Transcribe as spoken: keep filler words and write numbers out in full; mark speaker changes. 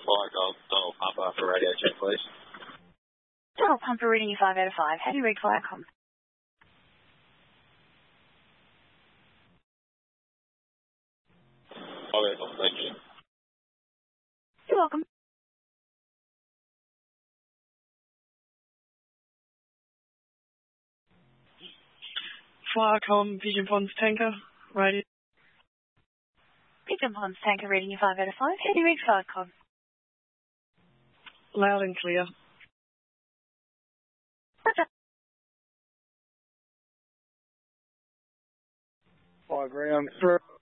Speaker 1: Fire Golf, Donald Pumper for radio check, please.
Speaker 2: Donald Pumper reading you five out of five. How do you read fire comms?
Speaker 1: Five out of five, thank you.
Speaker 2: You're welcome.
Speaker 3: Firecom, Vision Ponds Tanker, radio.
Speaker 2: Vision Ponds Tanker reading you five out of five. How do you read fire comms?
Speaker 3: Loud and clear.
Speaker 2: Roger.
Speaker 4: Fire ground,